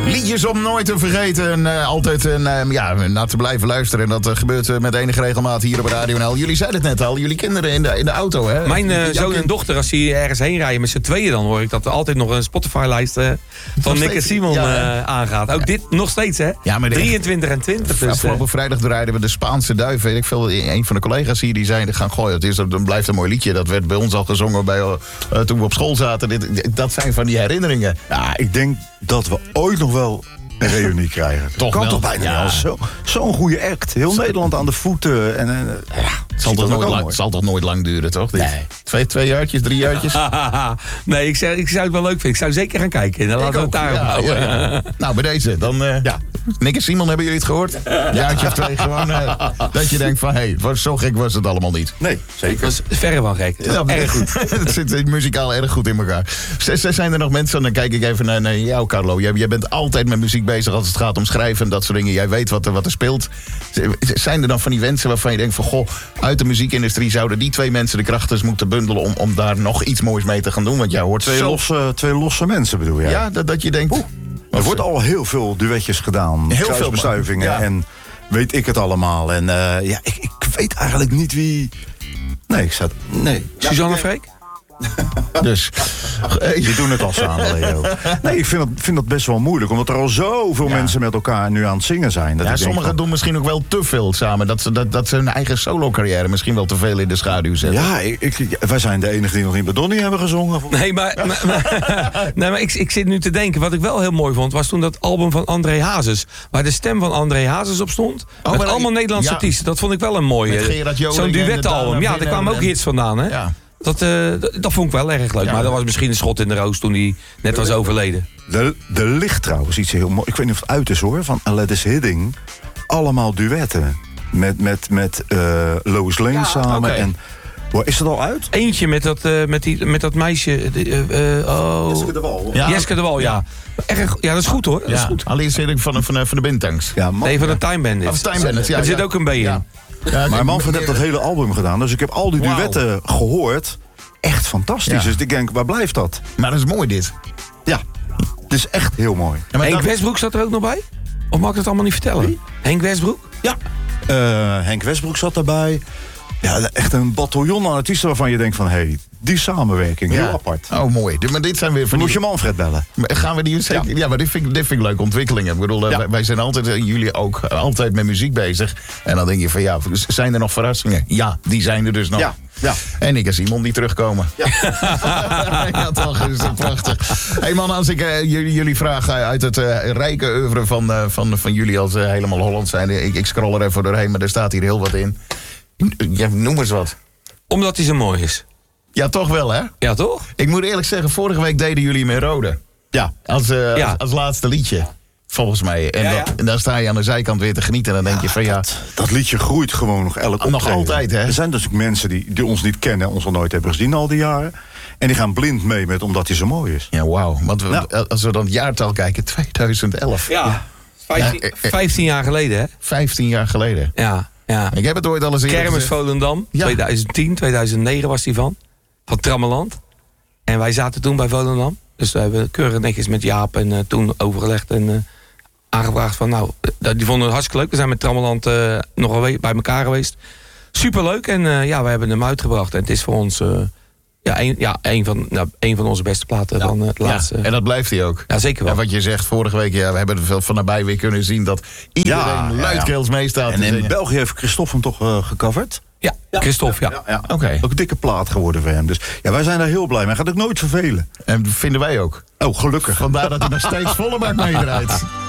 Liedjes om nooit te vergeten en altijd naar te blijven luisteren. En dat gebeurt met enige regelmaat hier op Radio NL. Jullie zeiden het net al, jullie kinderen in de auto, hè? Mijn zoon en dochter, als die ergens heen rijden met z'n tweeën... dan hoor ik dat er altijd nog een Spotify-lijst van Nick en Simon aangaat. Ook dit nog steeds, hè? Ja, maar 23 en 20. Dus, afgelopen vrijdag draaiden we de Spaanse duif. Weet ik veel, een van de collega's hier die zei... gaan gooien, dan blijft een mooi liedje. Dat werd bij ons al gezongen toen we op school zaten. Dat zijn van die herinneringen. Ja, ik denk dat we ooit nog wel een reunie krijgen. Toch kan wel. toch bijna wel. Zo'n goede act. Heel Nederland aan de voeten. Het zal toch nooit lang duren, toch? Nee. 2 jaartjes, 3 jaartjes? Nee, ik zou het wel leuk vinden. Ik zou zeker gaan kijken. Dan laten we het daarop houden. Ja. Nou, bij deze. Dan, Nick en Simon, hebben jullie het gehoord? Een jaartje of 2 gewoon. Dat je denkt van, zo gek was het allemaal niet. Nee, zeker. Dat is verre van gek. Ja, erg goed. Het zit muzikaal erg goed in elkaar. Zijn er nog mensen, dan kijk ik even naar jou, Carlo. Jij bent altijd met muziek bezig als het gaat om schrijven en dat soort dingen. Jij weet wat er speelt. Zijn er dan van die wensen waarvan je denkt van... goh, uit de muziekindustrie zouden die 2 mensen de krachten moeten bundelen... om daar nog iets moois mee te gaan doen? Want jij hoort Twee losse mensen bedoel jij? Ja, dat je denkt... Er wordt al heel veel duetjes gedaan. Heel veel bestuivingen. Ja. En weet ik het allemaal. En ik weet eigenlijk niet wie... Nee. Suzanne Freek? Dus. Die doen het al samen, Leo. Nee, ik vind dat best wel moeilijk. Omdat er al zoveel mensen met elkaar nu aan het zingen zijn. Dat Sommigen doen misschien ook wel te veel samen. Dat ze hun eigen solo-carrière misschien wel te veel in de schaduw zetten. Ja, wij zijn de enigen die nog niet bij Donnie hebben gezongen. Nee, maar ik zit nu te denken. Wat ik wel heel mooi vond, was toen dat album van André Hazes. Waar de stem van André Hazes op stond. Met allemaal Nederlandse artiesten. Dat vond ik wel een mooie. Zo'n duetalbum. Ja, daar kwamen ook hits vandaan, hè? Ja. Dat vond ik wel erg leuk. Ja. Maar dat was misschien een schot in de roos toen hij net was overleden. Er ligt trouwens iets heel mooi. Ik weet niet of het uit is hoor. Van Aladdin Hidding. Allemaal duetten. Met Lois Lane samen. Okay. En, is het al uit? Eentje met dat meisje. Jeske de Wal. Jeske de Wal, ja. Erg, ja, dat is goed hoor. Dat is goed. Alleen Hidding van de Bintangs. Ja, nee, van de Time Bandits. Of Time Bandits, ja. Er zit ook een B in. Ja. Ja, maar Manfred heeft dat hele album gedaan. Dus ik heb al die duetten gehoord. Echt fantastisch. Ja. Dus ik denk, waar blijft dat? Maar dat is mooi dit. Ja, het is echt heel mooi. Ja, Henk Westbroek zat er ook nog bij? Of mag ik het allemaal niet vertellen? Wie? Henk Westbroek? Ja. Henk Westbroek zat erbij. Ja, echt een bataljon aan artiesten waarvan je denkt van... die samenwerking, heel apart. Oh, mooi. Maar dit zijn weer van moet je Manfred bellen. Gaan we die zeker? Ja, maar dit vind ik leuke ontwikkelingen. Ik bedoel, wij zijn altijd, jullie ook, altijd met muziek bezig. En dan denk je van, zijn er nog verrassingen? Ja, die zijn er dus nog. Ja. En ik en Simon die terugkomen. Ja, toch, is dat prachtig. Hey man, als ik jullie vraag uit het rijke oeuvre van jullie als helemaal Holland zijn. Ik scroll er even doorheen, maar er staat hier heel wat in. Ja, noem eens wat. Omdat hij zo mooi is. Ja, toch wel, hè? Ja, toch? Ik moet eerlijk zeggen, vorige week deden jullie met Rode. Ja. Als laatste liedje, volgens mij. En dan sta je aan de zijkant weer te genieten. En dan denk je van dat liedje groeit gewoon nog elk optreden. Nog altijd, hè? Er zijn dus ook mensen die ons niet kennen, ons al nooit hebben gezien al die jaren. En die gaan blind mee met omdat hij zo mooi is. Ja, wauw. Want als we dan het jaartal kijken, 2011. Ja, 15 jaar geleden, hè? 15 jaar geleden. Ja. Ik heb het ooit al eens eerder Kermis Volendam, 2010, 2009 was die van Trammeland. En wij zaten toen bij Volendam. Dus we hebben keurig netjes met Jaap en toen overgelegd en aangevraagd van... Nou, die vonden het hartstikke leuk. We zijn met Trammeland nog bij elkaar geweest. Superleuk en wij hebben hem uitgebracht. En het is voor ons een van onze beste platen van het laatste. En dat blijft hij ook. Ja, zeker wel. Ja, wat je zegt, vorige week, we hebben er van nabij weer kunnen zien... dat iedereen luidkeels meestaat. En in België heeft Christophe hem toch gecoverd? Ja, Christophe, ja. Oké. Ook een dikke plaat geworden voor hem. Dus wij zijn daar heel blij mee. Hij gaat ook nooit vervelen. En vinden wij ook. Oh, gelukkig. Vandaar dat hij nog steeds volle bak meedraait.